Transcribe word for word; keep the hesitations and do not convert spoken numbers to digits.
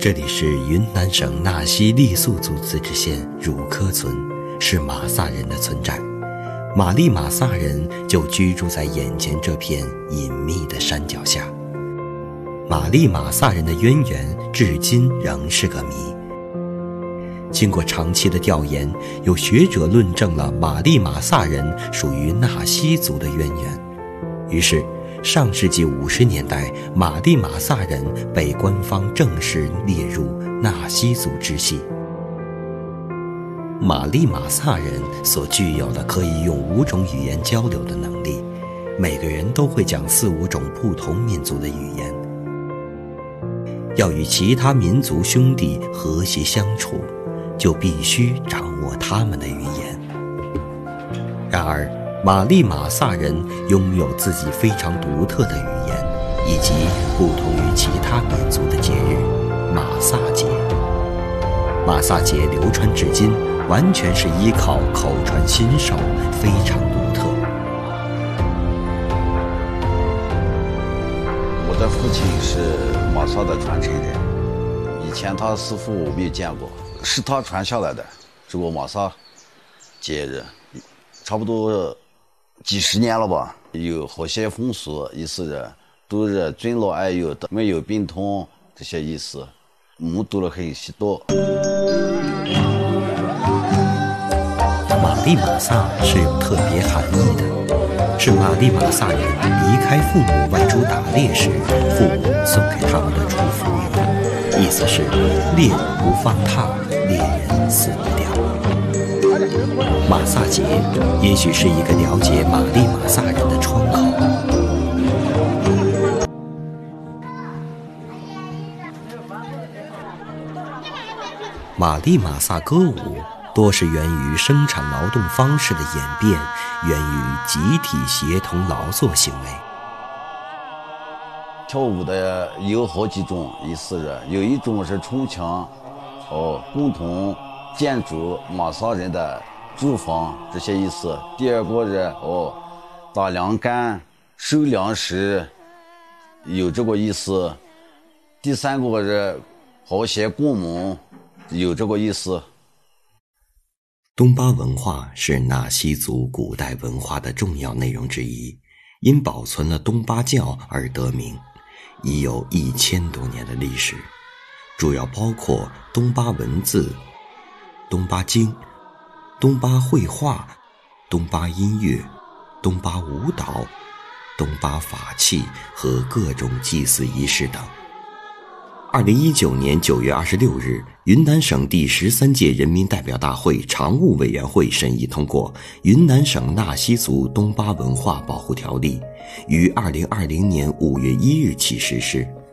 这里是云南省纳西傈僳族自治县汝科村，是玛萨人的村寨。玛丽玛萨人就居住在眼前这片隐秘的山脚下。玛丽玛萨人的渊源至今仍是个谜。经过长期的调研，有学者论证了玛丽玛萨人属于纳西族的渊源。于是上世纪五十年代，玛丽玛萨人被官方正式列入纳西族支系。玛丽玛萨人所具有的可以用五种语言交流的能力，每个人都会讲四五种不同民族的语言。要与其他民族兄弟和谐相处，就必须掌握他们的语言。然而玛丽玛萨人拥有自己非常独特的语言，以及不同于其他民族的节日马萨节。马萨节流传至今，完全是依靠口传心授，非常独特。 我的父亲是马萨的传承人，以前他师傅我没有见过，是他传下来的这个马萨节日，差不多几十年了吧。有和谐风俗，意思是都是尊老爱幼的，没有病痛这些意思，目睹了很许多。 玛丽玛萨是有特别含义的，是玛丽玛萨人离开父母外出打猎时，父母送给他们的祝福语，意思是猎物不放踏，猎人死不掉。马萨节也许是一个了解玛丽玛萨人的窗口。玛丽玛萨歌舞多是源于生产劳动方式的演变，源于集体协同劳作行为。 跳舞的有好几种，意思是有一种是冲墙，哦，共同建筑马萨人的住房这些意思。第二个是哦，打粮干、收粮食，有这个意思。第三个是和谐共谋，有这个意思。 东巴文化是纳西族古代文化的重要内容之一，因保存了东巴教而得名，已有一千多年的历史，主要包括东巴文字、东巴经、东巴绘画、东巴音乐、东巴舞蹈、东巴法器和各种祭祀仪式等。二零一九年九月二十六日，云南省第十三届人民代表大会常务委员会审议通过《云南省纳西族东巴文化保护条例》，于二零二零年五月一日起实施。